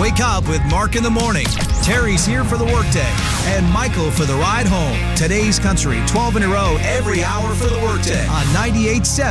Wake up with Mark in the morning. Terry's here for the workday, and Michael for the ride home. Today's Country, 12 in a row, every hour for the workday on 98.7.